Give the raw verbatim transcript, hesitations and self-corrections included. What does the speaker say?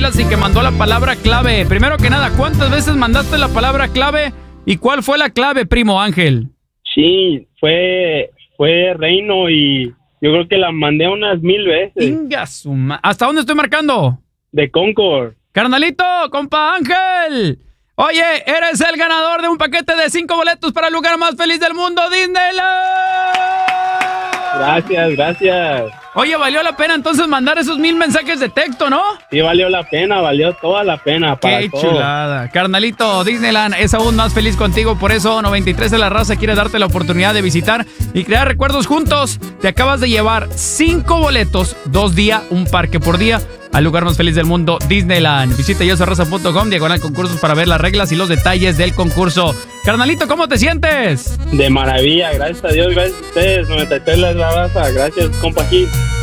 pilas y que mandó la palabra clave. Primero que nada, ¿cuántas veces mandaste la palabra clave y cuál fue la clave, primo Ángel? Sí, fue, fue Reino y yo creo que la mandé unas mil veces. Inga su ma- ¿Hasta dónde estoy marcando? De Concord. Carnalito, compa Ángel. Oye, eres el ganador de un paquete de cinco boletos para el lugar más feliz del mundo, Disneyland. Gracias, gracias. Oye, valió la pena entonces mandar esos mil mensajes de texto, ¿no? Sí, valió la pena, valió toda la pena. Para Qué todo. chulada. Carnalito, Disneyland es aún más feliz contigo. Por eso noventa y tres de la raza quiere darte la oportunidad de visitar y crear recuerdos juntos. Te acabas de llevar cinco boletos, dos días, un parque por día, al lugar más feliz del mundo, Disneyland. Visita yo soy raza punto com, diagonal concursos, para ver las reglas y los detalles del concurso. Carnalito, ¿cómo te sientes? De maravilla, gracias a Dios, gracias a ustedes. noventa y tres la raza, gracias, compa Gil.